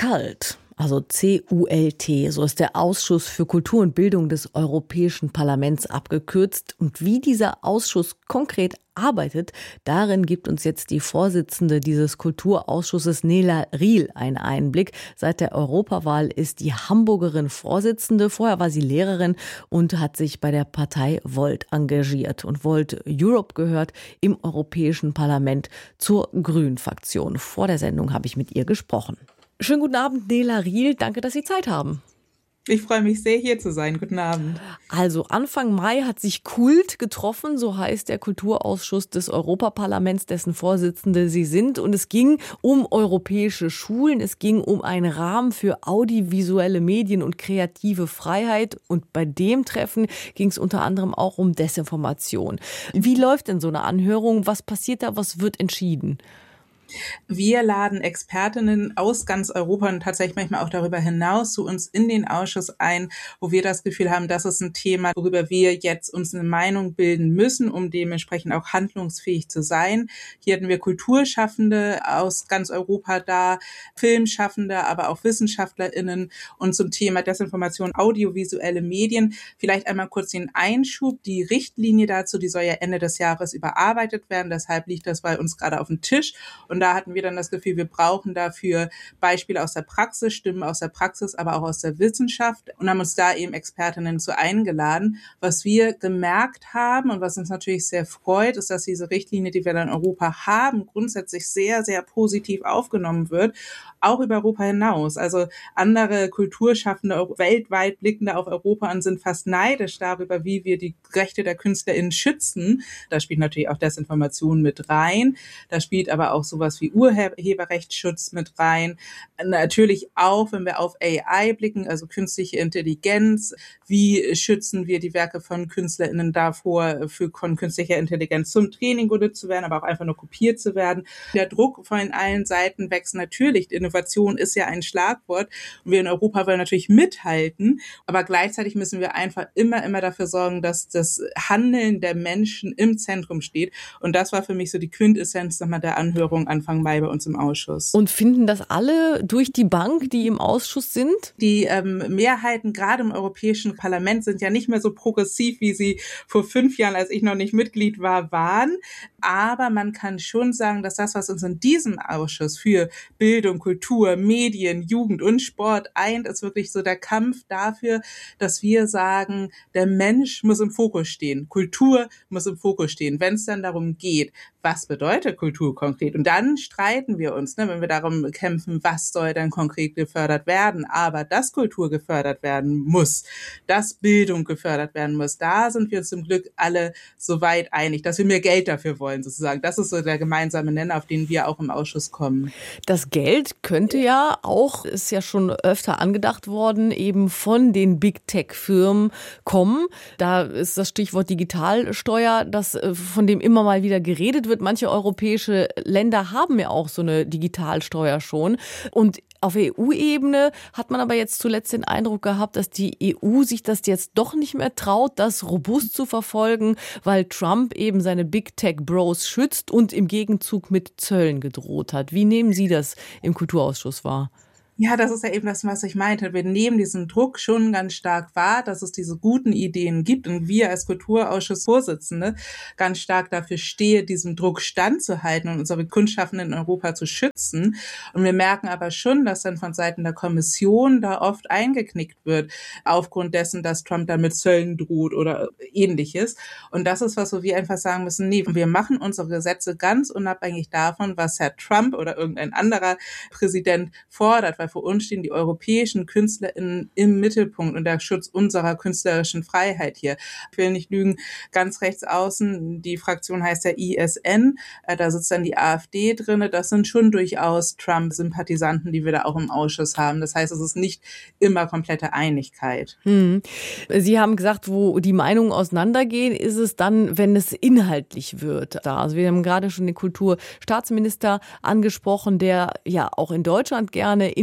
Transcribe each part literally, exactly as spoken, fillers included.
CULT, also C U L T, so ist der Ausschuss für Kultur und Bildung des Europäischen Parlaments abgekürzt. Und wie dieser Ausschuss konkret arbeitet, darin gibt uns jetzt die Vorsitzende dieses Kulturausschusses, Nela Riehl, einen Einblick. Seit der Europawahl ist die Hamburgerin Vorsitzende. Vorher war sie Lehrerin und hat sich bei der Partei Volt engagiert. Und Volt Europe gehört im Europäischen Parlament zur Grünen-Fraktion. Vor der Sendung habe ich mit ihr gesprochen. Schönen guten Abend, Nela Riehl. Danke, dass Sie Zeit haben. Ich freue mich sehr, hier zu sein. Guten Abend. Also Anfang Mai hat sich CULT getroffen, so heißt der Kulturausschuss des Europaparlaments, dessen Vorsitzende Sie sind. Und es ging um europäische Schulen, es ging um einen Rahmen für audiovisuelle Medien und kreative Freiheit. Und bei dem Treffen ging es unter anderem auch um Desinformation. Wie läuft denn so eine Anhörung? Was passiert da? Was wird entschieden? Wir laden Expertinnen aus ganz Europa und tatsächlich manchmal auch darüber hinaus zu uns in den Ausschuss ein, wo wir das Gefühl haben, das ist ein Thema, worüber wir jetzt uns eine Meinung bilden müssen, um dementsprechend auch handlungsfähig zu sein. Hier hatten wir Kulturschaffende aus ganz Europa da, Filmschaffende, aber auch WissenschaftlerInnen und zum Thema Desinformation, audiovisuelle Medien. Vielleicht einmal kurz den Einschub. Die Richtlinie dazu, die soll ja Ende des Jahres überarbeitet werden, deshalb liegt das bei uns gerade auf dem Tisch. Und da hatten wir dann das Gefühl, wir brauchen dafür Beispiele aus der Praxis, Stimmen aus der Praxis, aber auch aus der Wissenschaft und haben uns da eben Expertinnen zu eingeladen. Was wir gemerkt haben und was uns natürlich sehr freut, ist, dass diese Richtlinie, die wir dann in Europa haben, grundsätzlich sehr, sehr positiv aufgenommen wird, auch über Europa hinaus. Also andere Kulturschaffende, weltweit blickende auf Europa an, sind fast neidisch darüber, wie wir die Rechte der KünstlerInnen schützen. Da spielt natürlich auch Desinformation mit rein. Da spielt aber auch sowas wie Urheberrechtsschutz mit rein. Natürlich auch, wenn wir auf A I blicken, also künstliche Intelligenz, wie schützen wir die Werke von KünstlerInnen davor, für von künstlicher Intelligenz zum Training genutzt zu werden, aber auch einfach nur kopiert zu werden. Der Druck von allen Seiten wächst natürlich. Die Innovation ist ja ein Schlagwort. Und wir in Europa wollen natürlich mithalten, aber gleichzeitig müssen wir einfach immer, immer dafür sorgen, dass das Handeln der Menschen im Zentrum steht. Und das war für mich so die Quintessenz nochmal der Anhörung Anfang Mai bei uns im Ausschuss. Und finden das alle durch die Bank, die im Ausschuss sind? Die ähm, Mehrheiten gerade im Europäischen Parlament sind ja nicht mehr so progressiv, wie sie vor fünf Jahren, als ich noch nicht Mitglied war, waren. Aber man kann schon sagen, dass das, was uns in diesem Ausschuss für Bildung, Kultur, Medien, Jugend und Sport eint, ist wirklich so der Kampf dafür, dass wir sagen, der Mensch muss im Fokus stehen. Kultur muss im Fokus stehen. Wenn es dann darum geht, was bedeutet Kultur konkret? Und dann streiten wir uns, ne, wenn wir darum kämpfen, was soll dann konkret gefördert werden. Aber dass Kultur gefördert werden muss, dass Bildung gefördert werden muss, da sind wir uns zum Glück alle soweit einig, dass wir mehr Geld dafür wollen, sozusagen. Das ist so der gemeinsame Nenner, auf den wir auch im Ausschuss kommen. Das Geld könnte ja auch, ist ja schon öfter angedacht worden, eben von den Big Tech-Firmen kommen. Da ist das Stichwort Digitalsteuer, das von dem immer mal wieder geredet wird. Manche europäische Länder haben ja auch so eine Digitalsteuer schon. Und auf E U-Ebene hat man aber jetzt zuletzt den Eindruck gehabt, dass die E U sich das jetzt doch nicht mehr traut, das robust zu verfolgen, weil Trump eben seine Big Tech Bros schützt und im Gegenzug mit Zöllen gedroht hat. Wie nehmen Sie das im Kulturausschuss wahr? Ja, das ist ja eben das, was ich meinte. Wir nehmen diesen Druck schon ganz stark wahr, dass es diese guten Ideen gibt und wir als Kulturausschussvorsitzende ganz stark dafür stehen, diesem Druck standzuhalten und unsere Kunstschaffenden in Europa zu schützen. Und wir merken aber schon, dass dann von Seiten der Kommission da oft eingeknickt wird, aufgrund dessen, dass Trump da mit Zöllen droht oder ähnliches. Und das ist was, wo wir einfach sagen müssen, nee, wir machen unsere Gesetze ganz unabhängig davon, was Herr Trump oder irgendein anderer Präsident fordert, weil für uns stehen die europäischen KünstlerInnen im Mittelpunkt und der Schutz unserer künstlerischen Freiheit hier. Ich will nicht lügen, ganz rechts außen, die Fraktion heißt ja I S N, da sitzt dann die AfD drin, das sind schon durchaus Trump-Sympathisanten, die wir da auch im Ausschuss haben. Das heißt, es ist nicht immer komplette Einigkeit. Hm. Sie haben gesagt, wo die Meinungen auseinandergehen, ist es dann, wenn es inhaltlich wird. Also wir haben gerade schon den Kulturstaatsminister angesprochen, der ja auch in Deutschland gerne inhaltlich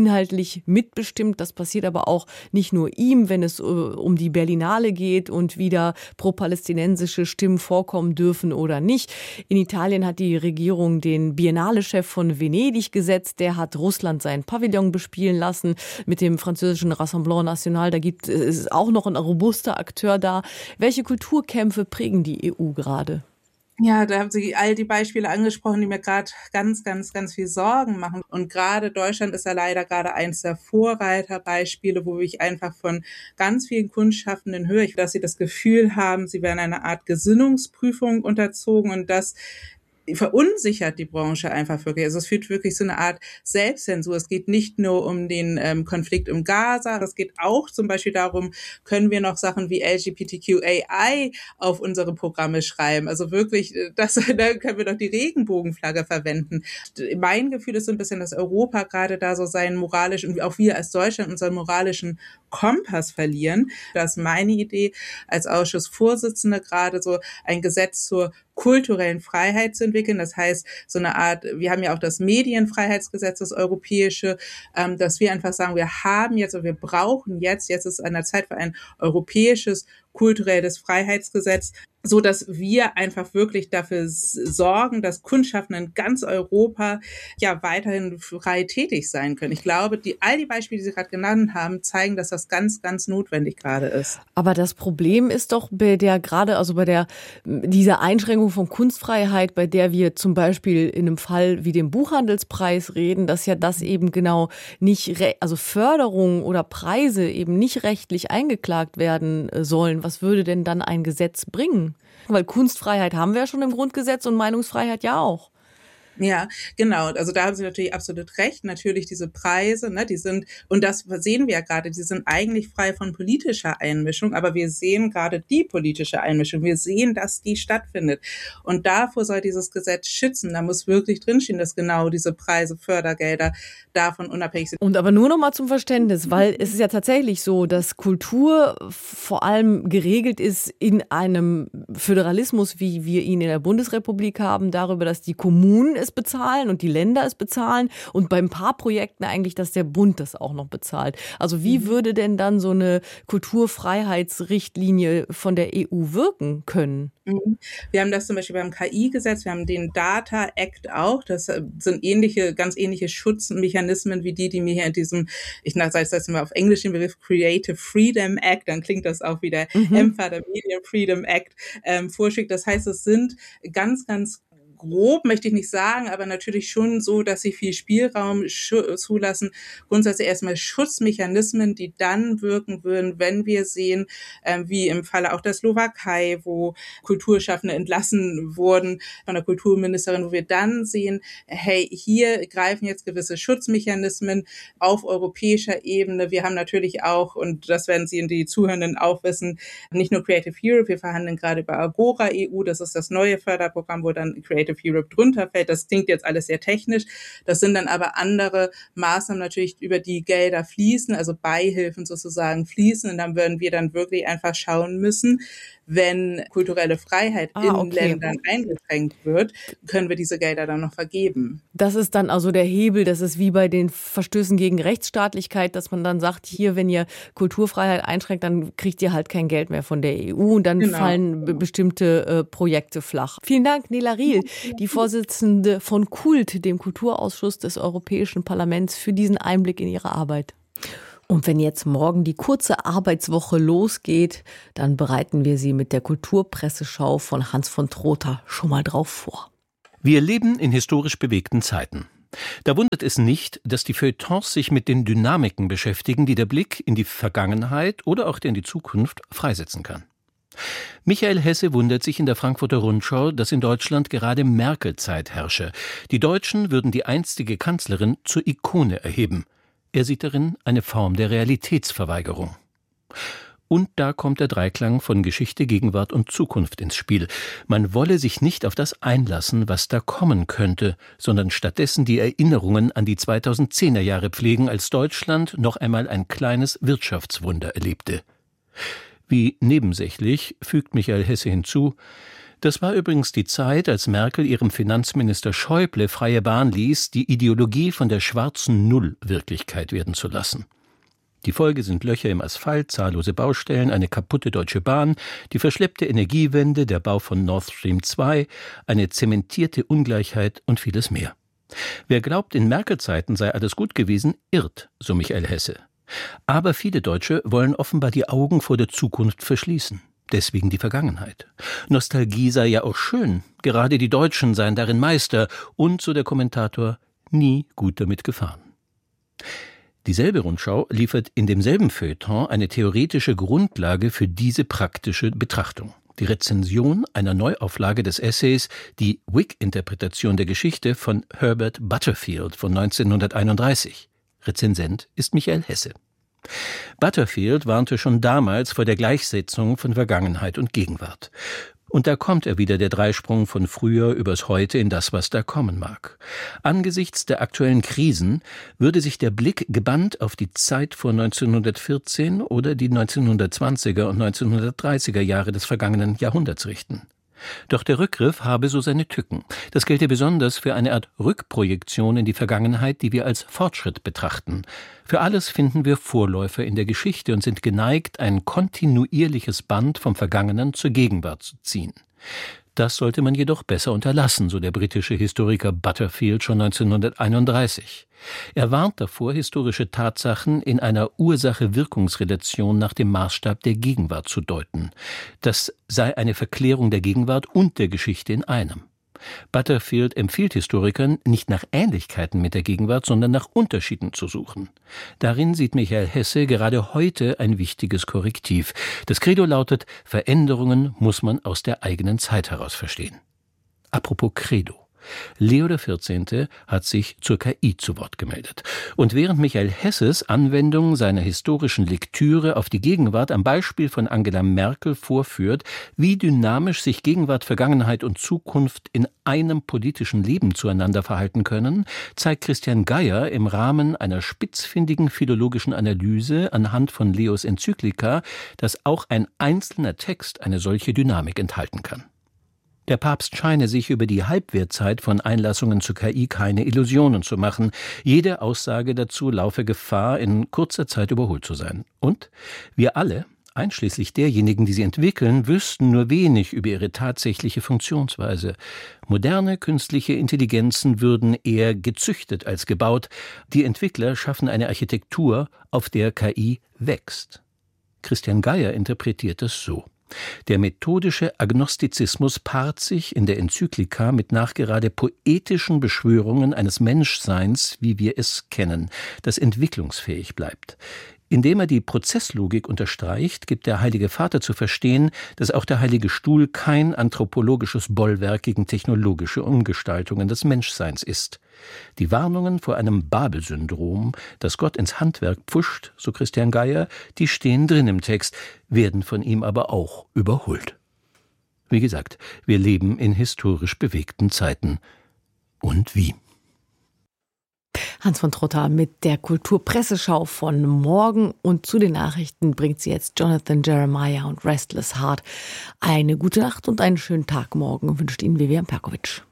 inhaltlich mitbestimmt. Das passiert aber auch nicht nur ihm, wenn es um die Berlinale geht und wieder pro-palästinensische Stimmen vorkommen dürfen oder nicht. In Italien hat die Regierung den Biennale-Chef von Venedig gesetzt. Der hat Russland seinen Pavillon bespielen lassen mit dem französischen Rassemblement National. Da gibt es auch noch ein robuster Akteur da. Welche Kulturkämpfe prägen die E U gerade? Ja, da haben Sie all die Beispiele angesprochen, die mir gerade ganz, ganz, ganz viel Sorgen machen. Und gerade Deutschland ist ja leider gerade eins der Vorreiterbeispiele, wo ich einfach von ganz vielen Kunstschaffenden höre, dass sie das Gefühl haben, sie werden einer Art Gesinnungsprüfung unterzogen und das verunsichert die Branche einfach wirklich. Also es führt wirklich so eine Art Selbstzensur. Es geht nicht nur um den ähm, Konflikt im Gaza, es geht auch zum Beispiel darum, können wir noch Sachen wie L G B T Q A I auf unsere Programme schreiben. Also wirklich, das, da können wir doch die Regenbogenflagge verwenden. Mein Gefühl ist so ein bisschen, dass Europa gerade da so seinen moralischen, und auch wir als Deutschland unseren moralischen Kompass verlieren. Das ist meine Idee als Ausschussvorsitzende, gerade so ein Gesetz zur kulturellen Freiheit zu entwickeln. Das heißt, so eine Art, wir haben ja auch das Medienfreiheitsgesetz, das europäische, ähm, dass wir einfach sagen, wir haben jetzt und wir brauchen jetzt, jetzt ist an der Zeit für ein europäisches kulturelles Freiheitsgesetz, so dass wir einfach wirklich dafür sorgen, dass Kunstschaffende in ganz Europa ja weiterhin frei tätig sein können. Ich glaube, die, all die Beispiele, die Sie gerade genannt haben, zeigen, dass das ganz, ganz notwendig gerade ist. Aber das Problem ist doch bei der gerade, also bei der dieser Einschränkung von Kunstfreiheit, bei der wir zum Beispiel in einem Fall wie dem Buchhandelspreis reden, dass ja das eben genau nicht, also Förderung oder Preise eben nicht rechtlich eingeklagt werden sollen. Was würde denn dann ein Gesetz bringen? Weil Kunstfreiheit haben wir ja schon im Grundgesetz und Meinungsfreiheit ja auch. Ja, genau. Also da haben Sie natürlich absolut recht. Natürlich diese Preise, ne, die sind, und das sehen wir ja gerade, die sind eigentlich frei von politischer Einmischung, aber wir sehen gerade die politische Einmischung. Wir sehen, dass die stattfindet. Und davor soll dieses Gesetz schützen. Da muss wirklich drinstehen, dass genau diese Preise, Fördergelder davon unabhängig sind. Und aber nur noch mal zum Verständnis, weil es ist ja tatsächlich so, dass Kultur vor allem geregelt ist in einem Föderalismus, wie wir ihn in der Bundesrepublik haben, darüber, dass die Kommunen es bezahlen und die Länder es bezahlen und bei ein paar Projekten eigentlich, dass der Bund das auch noch bezahlt. Also wie würde denn dann so eine Kulturfreiheitsrichtlinie von der E U wirken können? Wir haben das zum Beispiel beim K I-Gesetz, wir haben den Data Act auch, das sind ähnliche, ganz ähnliche Schutzmechanismen wie die, die mir hier in diesem, ich sage das immer auf Englisch den Begriff Creative Freedom Act, dann klingt das auch wie der mhm. E M F A, der Media Freedom Act, ähm, vorschlägt. Das heißt, es sind ganz, ganz grob möchte ich nicht sagen, aber natürlich schon so, dass sie viel Spielraum zulassen. Grundsätzlich erstmal Schutzmechanismen, die dann wirken würden, wenn wir sehen, äh, wie im Falle auch der Slowakei, wo Kulturschaffende entlassen wurden von der Kulturministerin, wo wir dann sehen, hey, hier greifen jetzt gewisse Schutzmechanismen auf europäischer Ebene. Wir haben natürlich auch, und das werden Sie und die Zuhörenden auch wissen, nicht nur Creative Europe, wir verhandeln gerade über Agora E U, das ist das neue Förderprogramm, wo dann Creative Europe drunter fällt. Das klingt jetzt alles sehr technisch. Das sind dann aber andere Maßnahmen natürlich, über die Gelder fließen, also Beihilfen sozusagen fließen. Und dann würden wir dann wirklich einfach schauen müssen, wenn kulturelle Freiheit ah, in okay. Ländern eingeschränkt wird, können wir diese Gelder dann noch vergeben. Das ist dann also der Hebel, das ist wie bei den Verstößen gegen Rechtsstaatlichkeit, dass man dann sagt, hier, wenn ihr Kulturfreiheit einschränkt, dann kriegt ihr halt kein Geld mehr von der E U und dann genau. fallen b- bestimmte äh, Projekte flach. Vielen Dank, Nela Riehl, die Vorsitzende von KULT, dem Kulturausschuss des Europäischen Parlaments, für diesen Einblick in ihre Arbeit. Und wenn jetzt morgen die kurze Arbeitswoche losgeht, dann bereiten wir Sie mit der Kulturpresseschau von Hans von Trotha schon mal drauf vor. Wir leben in historisch bewegten Zeiten. Da wundert es nicht, dass die Feuilletons sich mit den Dynamiken beschäftigen, die der Blick in die Vergangenheit oder auch in die Zukunft freisetzen kann. Michael Hesse wundert sich in der Frankfurter Rundschau, dass in Deutschland gerade Merkel-Zeit herrsche. Die Deutschen würden die einstige Kanzlerin zur Ikone erheben. Er sieht darin eine Form der Realitätsverweigerung. Und da kommt der Dreiklang von Geschichte, Gegenwart und Zukunft ins Spiel. Man wolle sich nicht auf das einlassen, was da kommen könnte, sondern stattdessen die Erinnerungen an die zweitausendzehner Jahre pflegen, als Deutschland noch einmal ein kleines Wirtschaftswunder erlebte. Wie nebensächlich, fügt Michael Hesse hinzu, Das war übrigens die Zeit, als Merkel ihrem Finanzminister Schäuble freie Bahn ließ, die Ideologie von der schwarzen Null Wirklichkeit werden zu lassen. Die Folge sind Löcher im Asphalt, zahllose Baustellen, eine kaputte Deutsche Bahn, die verschleppte Energiewende, der Bau von Nord Stream zwei, eine zementierte Ungleichheit und vieles mehr. Wer glaubt, in Merkel-Zeiten sei alles gut gewesen, irrt, so Michael Hesse. Aber viele Deutsche wollen offenbar die Augen vor der Zukunft verschließen. Deswegen die Vergangenheit. Nostalgie sei ja auch schön, gerade die Deutschen seien darin Meister und, so der Kommentator, nie gut damit gefahren. Dieselbe Rundschau liefert in demselben Feuilleton eine theoretische Grundlage für diese praktische Betrachtung. Die Rezension einer Neuauflage des Essays Die Whig-Interpretation der Geschichte von Herbert Butterfield von neunzehnhunderteinunddreißig. Rezensent ist Michael Hesse. Butterfield warnte schon damals vor der Gleichsetzung von Vergangenheit und Gegenwart. Und da kommt er wieder, der Dreisprung von früher übers Heute in das, was da kommen mag. Angesichts der aktuellen Krisen würde sich der Blick gebannt auf die Zeit vor neunzehnhundertvierzehn oder die neunzehnhundertzwanziger und neunzehnhundertdreißiger Jahre des vergangenen Jahrhunderts richten. Doch der Rückgriff habe so seine Tücken. Das gelte besonders für eine Art Rückprojektion in die Vergangenheit, die wir als Fortschritt betrachten. Für alles finden wir Vorläufer in der Geschichte und sind geneigt, ein kontinuierliches Band vom Vergangenen zur Gegenwart zu ziehen. Das sollte man jedoch besser unterlassen, so der britische Historiker Butterfield schon neunzehnhunderteinunddreißig. Er warnt davor, historische Tatsachen in einer Ursache-Wirkungsrelation nach dem Maßstab der Gegenwart zu deuten. Das sei eine Verklärung der Gegenwart und der Geschichte in einem. Butterfield empfiehlt Historikern, nicht nach Ähnlichkeiten mit der Gegenwart, sondern nach Unterschieden zu suchen. Darin sieht Michael Hesse gerade heute ein wichtiges Korrektiv. Das Credo lautet, Veränderungen muss man aus der eigenen Zeit heraus verstehen. Apropos Credo. Leo der vierzehnte hat sich zur K I zu Wort gemeldet. Und während Michael Hesses Anwendung seiner historischen Lektüre auf die Gegenwart am Beispiel von Angela Merkel vorführt, wie dynamisch sich Gegenwart, Vergangenheit und Zukunft in einem politischen Leben zueinander verhalten können, zeigt Christian Geier im Rahmen einer spitzfindigen philologischen Analyse anhand von Leos Enzyklika, dass auch ein einzelner Text eine solche Dynamik enthalten kann. Der Papst scheine sich über die Halbwertzeit von Einlassungen zur K I keine Illusionen zu machen. Jede Aussage dazu laufe Gefahr, in kurzer Zeit überholt zu sein. Und wir alle, einschließlich derjenigen, die sie entwickeln, wüssten nur wenig über ihre tatsächliche Funktionsweise. Moderne künstliche Intelligenzen würden eher gezüchtet als gebaut. Die Entwickler schaffen eine Architektur, auf der K I wächst. Christian Geier interpretiert es so. Der methodische Agnostizismus paart sich in der Enzyklika mit nachgerade poetischen Beschwörungen eines Menschseins, wie wir es kennen, das entwicklungsfähig bleibt. Indem er die Prozesslogik unterstreicht, gibt der Heilige Vater zu verstehen, dass auch der Heilige Stuhl kein anthropologisches Bollwerk gegen technologische Umgestaltungen des Menschseins ist. Die Warnungen vor einem Babel-Syndrom, das Gott ins Handwerk pfuscht, so Christian Geier, die stehen drin im Text, werden von ihm aber auch überholt. Wie gesagt, wir leben in historisch bewegten Zeiten. Und wie? Hans von Trotta mit der Kulturpresseschau von morgen, und zu den Nachrichten bringt sie jetzt Jonathan Jeremiah und Restless Heart. Eine gute Nacht und einen schönen Tag morgen wünscht Ihnen Vivian Perkovic.